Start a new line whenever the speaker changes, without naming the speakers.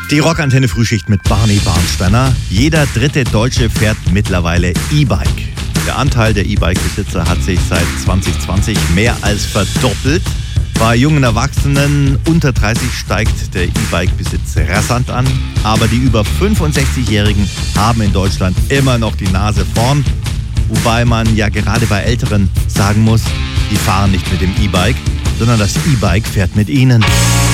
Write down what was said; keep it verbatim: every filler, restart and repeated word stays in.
Die Rockantenne Frühschicht mit Barney Barnsteiner. Jeder dritte Deutsche fährt mittlerweile E-Bike. Der Anteil der E-Bike-Besitzer hat sich seit zwanzig zwanzig mehr als verdoppelt. Bei jungen Erwachsenen unter dreißig steigt der E-Bike-Besitz rasant an. Aber die über fünfundsechzigjährigen haben in Deutschland immer noch die Nase vorn. Wobei man ja gerade bei Älteren sagen muss, die fahren nicht mit dem E-Bike, sondern das E-Bike fährt mit ihnen.